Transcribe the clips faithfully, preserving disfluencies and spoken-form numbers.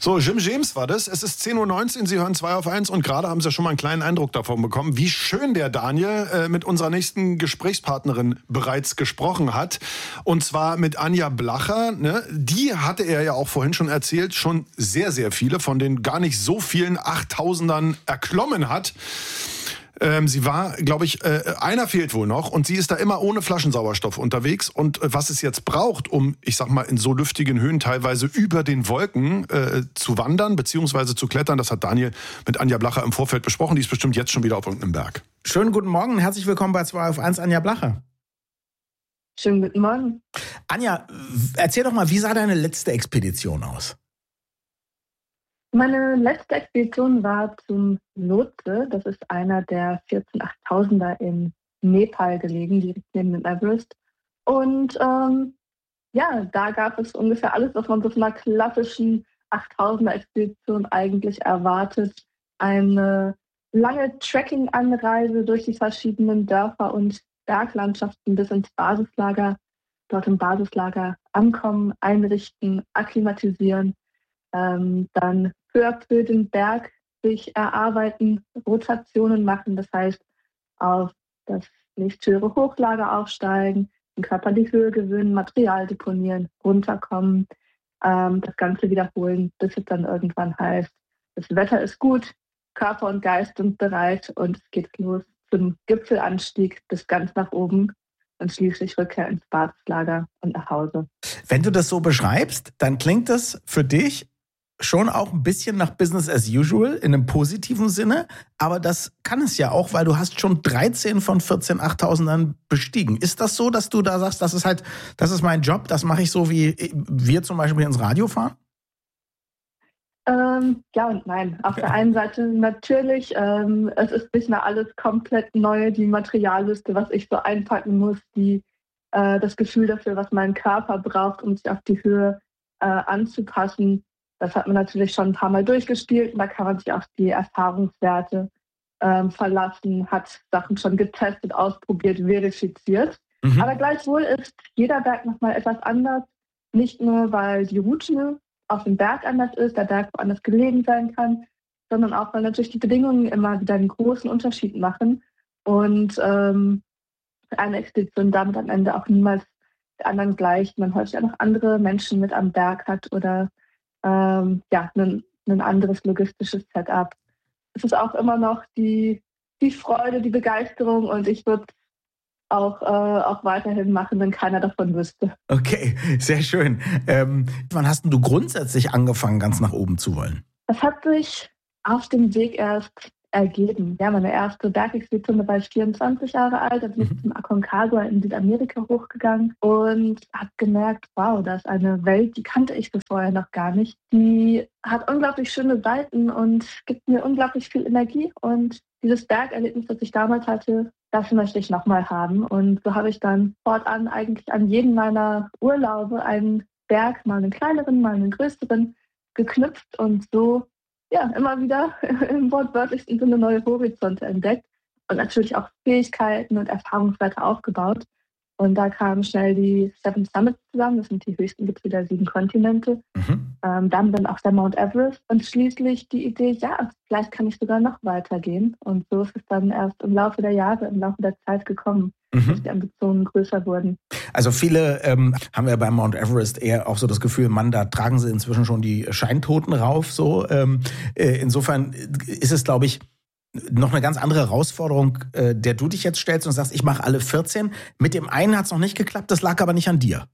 So, Jim James war das. Es ist zehn Uhr neunzehn, Sie hören zwei auf eins und gerade haben Sie schon mal einen kleinen Eindruck davon bekommen, wie schön der Daniel äh, mit unserer nächsten Gesprächspartnerin bereits gesprochen hat. Und zwar mit Anja Blacher. Ne? Die hatte er ja auch vorhin schon erzählt, schon sehr, sehr viele von den gar nicht so vielen Achttausendern erklommen hat. Ähm, sie war, glaube ich, äh, einer fehlt wohl noch und sie ist da immer ohne Flaschensauerstoff unterwegs. Und äh, was es jetzt braucht, um, ich sag mal, in so lüftigen Höhen teilweise über den Wolken äh, zu wandern bzw. zu klettern, das hat Daniel mit Anja Blacher im Vorfeld besprochen. Die ist bestimmt jetzt schon wieder auf irgendeinem Berg. Schönen guten Morgen und herzlich willkommen bei zwei auf eins, Anja Blacher. Schönen guten Morgen. Anja, erzähl doch mal, wie sah deine letzte Expedition aus? Meine letzte Expedition war zum Lhotse. Das ist einer der vierzehn Achttausender in Nepal gelegen, direkt neben dem Everest. Und ähm, ja, da gab es ungefähr alles, was man so von einer klassischen Achttausender-Expedition eigentlich erwartet. Eine lange Trekking-Anreise durch die verschiedenen Dörfer und Berglandschaften bis ins Basislager. Dort im Basislager ankommen, einrichten, akklimatisieren. Ähm, dann peu à peu den Berg sich erarbeiten, Rotationen machen, das heißt auf das nächsthöhere Hochlager aufsteigen, den Körper die Höhe gewöhnen, Material deponieren, runterkommen, ähm, das Ganze wiederholen, bis es dann irgendwann heißt, das Wetter ist gut, Körper und Geist sind bereit und es geht los zum Gipfelanstieg bis ganz nach oben und schließlich Rückkehr ins Basislager und nach Hause. Wenn du das so beschreibst, dann klingt das für dich schon auch ein bisschen nach Business as usual in einem positiven Sinne, aber das kann es ja auch, weil du hast schon dreizehn von vierzehn Achttausendern bestiegen. Ist das so, dass du da sagst, das ist halt, das ist mein Job, das mache ich so, wie wir zum Beispiel ins Radio fahren? Ähm, ja und nein. Auf der einen Seite natürlich, ähm, es ist nicht mehr alles komplett neu, die Materialliste, was ich so einpacken muss, die, äh, das Gefühl dafür, was mein Körper braucht, um sich auf die Höhe äh, anzupassen. Das hat man natürlich schon ein paar Mal durchgespielt und da kann man sich auf die Erfahrungswerte ähm, verlassen, hat Sachen schon getestet, ausprobiert, verifiziert. Mhm. Aber gleichwohl ist jeder Berg nochmal etwas anders. Nicht nur, weil die Route auf dem Berg anders ist, der Berg woanders gelegen sein kann, sondern auch, weil natürlich die Bedingungen immer wieder einen großen Unterschied machen und ähm, eine Expedition damit am Ende auch niemals der anderen gleicht. Man häufig auch noch andere Menschen mit am Berg hat oder Ähm, ja, ein, ein anderes logistisches Setup. Es ist auch immer noch die, die Freude, die Begeisterung und ich würde auch, äh, auch weiterhin machen, wenn keiner davon wüsste. Okay, sehr schön. Ähm, wann hast denn du grundsätzlich angefangen, ganz nach oben zu wollen? Das hat sich auf dem Weg erst ergeben. Ja, meine erste Bergexpedition, da war ich vierundzwanzig Jahre alt, da bin ich mhm. zum Aconcagua in Südamerika hochgegangen und habe gemerkt, wow, das ist eine Welt, die kannte ich bis vorher noch gar nicht. Die hat unglaublich schöne Seiten und gibt mir unglaublich viel Energie und dieses Bergerlebnis, das ich damals hatte, das möchte ich nochmal haben. Und so habe ich dann fortan eigentlich an jeden meiner Urlaube einen Berg, mal einen kleineren, mal einen größeren, geknüpft und so ja, immer wieder im wortwörtlichsten Sinne neue Horizonte entdeckt und natürlich auch Fähigkeiten und Erfahrungswerte aufgebaut. Und da kamen schnell die Seven Summits zusammen, das sind die höchsten Gipfel der sieben Kontinente. Mhm. Ähm, dann dann auch der Mount Everest und schließlich die Idee, ja, vielleicht kann ich sogar noch weitergehen. Und so ist es dann erst im Laufe der Jahre, im Laufe der Zeit gekommen, mhm. dass die Ambitionen größer wurden. Also viele ähm, haben ja beim Mount Everest eher auch so das Gefühl, Mann, da tragen sie inzwischen schon die Scheintoten rauf. So, ähm, äh, insofern ist es, glaube ich, noch eine ganz andere Herausforderung, äh, der du dich jetzt stellst und sagst, ich mache alle vierzehn. Mit dem einen hat es noch nicht geklappt, das lag aber nicht an dir.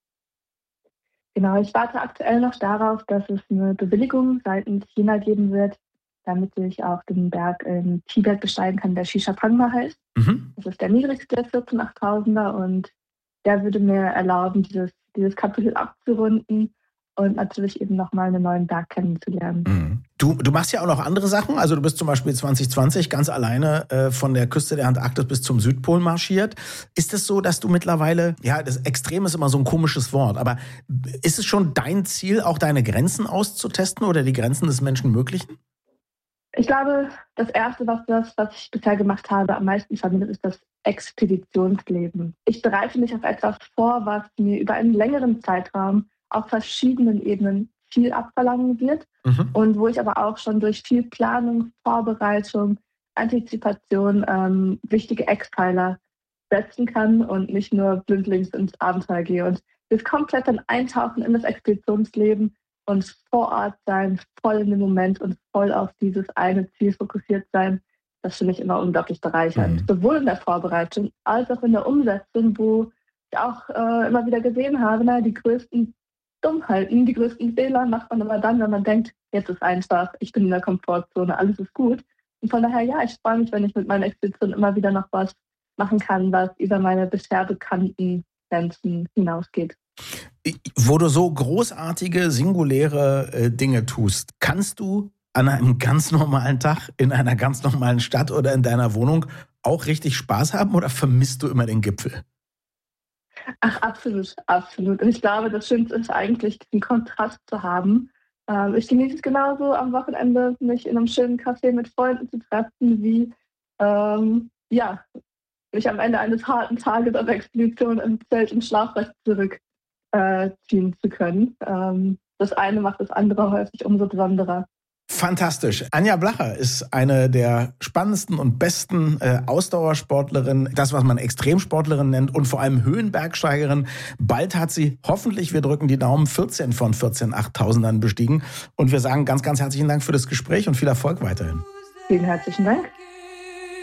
Genau, ich warte aktuell noch darauf, dass es eine Bewilligung seitens China geben wird, damit ich auch den Berg in Tibet besteigen kann, der Shishapangma heißt. Mhm. Das ist der niedrigste vierzehn Achttausender und der würde mir erlauben, dieses, dieses Kapitel abzurunden und natürlich eben nochmal einen neuen Berg kennenzulernen. Mhm. Du, du machst ja auch noch andere Sachen. Also du bist zum Beispiel zwanzig zwanzig ganz alleine äh, von der Küste der Antarktis bis zum Südpol marschiert. Ist es so, dass du mittlerweile, ja, das Extrem ist immer so ein komisches Wort, aber ist es schon dein Ziel, auch deine Grenzen auszutesten oder die Grenzen des Menschenmöglichen? Ich glaube, das Erste, was, das, was ich bisher gemacht habe, am meisten verbindet, ist das Expeditionsleben. Ich bereite mich auf etwas vor, was mir über einen längeren Zeitraum auf verschiedenen Ebenen viel abverlangen wird Mhm. Und wo ich aber auch schon durch viel Planung, Vorbereitung, Antizipation ähm, wichtige Eckpfeiler setzen kann und nicht nur blindlings ins Abenteuer gehe. Und das komplett dann eintauchen in das Expeditionsleben und vor Ort sein, voll in dem Moment und voll auf dieses eine Ziel fokussiert sein, das finde ich immer unglaublich bereichernd. Mhm. Sowohl in der Vorbereitung als auch in der Umsetzung, wo ich auch äh, immer wieder gesehen habe, na, die größten Dummheiten, die größten Fehler macht man immer dann, wenn man denkt, jetzt ist einfach, ich bin in der Komfortzone, alles ist gut. Und von daher, ja, ich freue mich, wenn ich mit meiner Expedition immer wieder noch was machen kann, was über meine bisher bekannten Grenzen hinausgeht. Wo du so großartige, singuläre äh, Dinge tust, kannst du an einem ganz normalen Tag in einer ganz normalen Stadt oder in deiner Wohnung auch richtig Spaß haben oder vermisst du immer den Gipfel? Ach, absolut, absolut. Und ich glaube, das Schönste ist eigentlich, diesen Kontrast zu haben. Ähm, ich genieße es genauso am Wochenende, mich in einem schönen Café mit Freunden zu treffen, wie ähm, ja, mich am Ende eines harten Tages auf Expedition im Zelt im Schlafrecht zurückziehen äh, zu können. Ähm, das eine macht das andere häufig umso besonderer. Fantastisch. Anja Blacher ist eine der spannendsten und besten äh, Ausdauersportlerinnen, das, was man Extremsportlerin nennt und vor allem Höhenbergsteigerin. Bald hat sie hoffentlich, wir drücken die Daumen, vierzehn von vierzehn achttausendern bestiegen. Und wir sagen ganz, ganz herzlichen Dank für das Gespräch und viel Erfolg weiterhin. Vielen herzlichen Dank.